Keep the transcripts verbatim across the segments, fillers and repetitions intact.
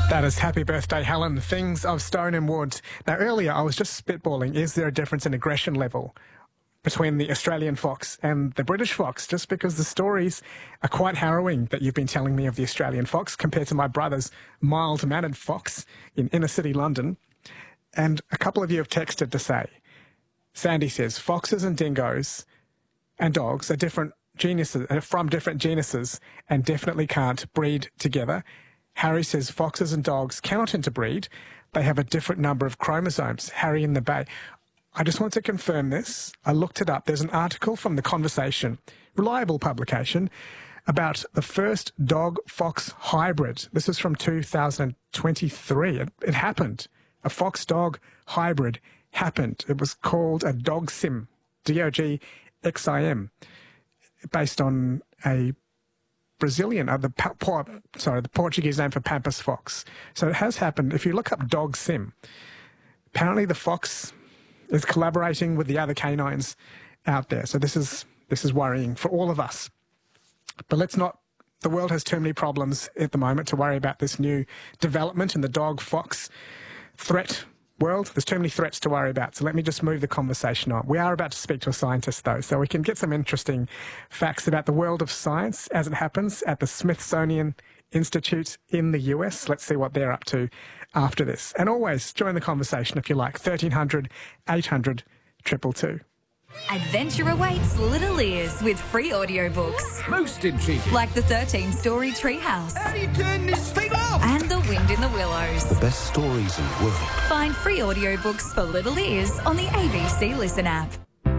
That is Happy Birthday, Helen. Things of Stone and Wood. Now, earlier I was just spitballing. Is there a difference in aggression level between the Australian fox and the British fox? Just because the stories are quite harrowing that you've been telling me of the Australian fox compared to my brother's mild-mannered fox in inner-city London. And a couple of you have texted to say, Sandy says, foxes and dingoes and dogs are different geniuses, are from different genuses and definitely can't breed together. Harry says foxes and dogs cannot interbreed. They have a different number of chromosomes. Harry in the Bay. I just want to confirm this. I looked it up. There's an article from The Conversation, reliable publication, about the first dog-fox hybrid. This is from two thousand twenty-three. It, it happened. A fox-dog hybrid happened. It was called a dog sim, D O G X I M, based on a Brazilian, uh, the pa sorry, the Portuguese name for Pampas fox. So it has happened. If you look up dog sim, apparently the fox is collaborating with the other canines out there. So this is this is worrying for all of us. But let's not. The world has too many problems at the moment to worry about this new development in the dog-fox threat world. There's too many threats to worry about. So let me just move the conversation on. We are about to speak to a scientist, though, so we can get some interesting facts about the world of science as it happens at the Smithsonian Institute in the U S. Let's see what they're up to after this. And always join the conversation if you like. thirteen hundred, eight hundred, two two two. Adventure awaits Little Ears with free audiobooks. Most intriguing. Like the thirteen-story Treehouse. How do you turn this thing off? And The Wind in the Willows. The best stories in the world. Find free audiobooks for Little Ears on the A B C Listen app.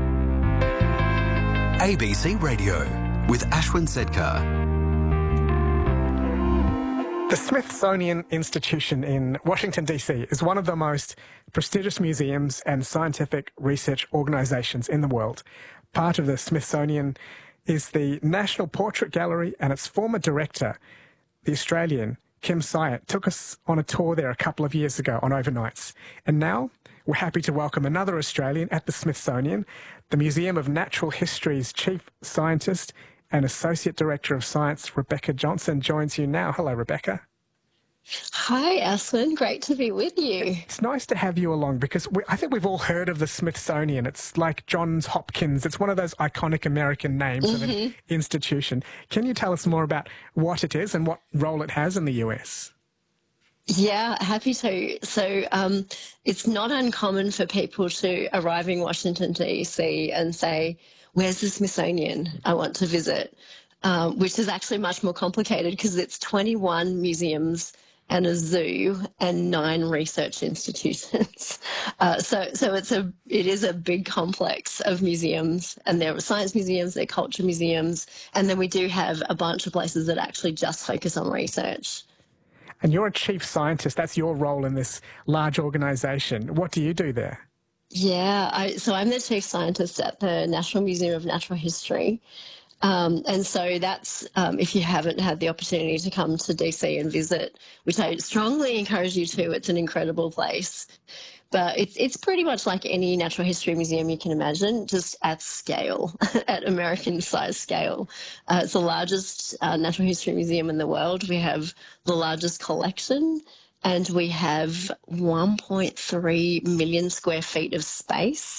A B C Radio with Ashwin Sedkar. The Smithsonian Institution in Washington, D C is one of the most prestigious museums and scientific research organisations in the world. Part of the Smithsonian is the National Portrait Gallery, and its former director, the Australian Kim Syatt, took us on a tour there a couple of years ago on overnights. And now we're happy to welcome another Australian at the Smithsonian, the Museum of Natural History's Chief Scientist and Associate Director of Science, Rebecca Johnson, joins you now. Hello, Rebecca. Hi, Ashwin. Great to be with you. It's nice to have you along because we, I think we've all heard of the Smithsonian. It's like Johns Hopkins. It's one of those iconic American names mm-hmm. of an institution. Can you tell us more about what it is and what role it has in the U S? Yeah, happy to. So um, it's not uncommon for people to arrive in Washington, D C and say, where's the Smithsonian? I want to visit, um, which is actually much more complicated because it's twenty-one museums and a zoo and nine research institutions. Uh, so, so it's a it is a big complex of museums, and there are science museums, there are culture museums, and then we do have a bunch of places that actually just focus on research. And you're a chief scientist. That's your role in this large organisation. What do you do there? Yeah, I, so I'm the chief scientist at the National Museum of Natural History. Um, and so that's, um, if you haven't had the opportunity to come to D C and visit, which I strongly encourage you to, it's an incredible place. But it's, it's pretty much like any natural history museum you can imagine, just at scale, at American size scale. Uh, it's the largest uh, natural history museum in the world. We have the largest collection, and we have one point three million square feet of space.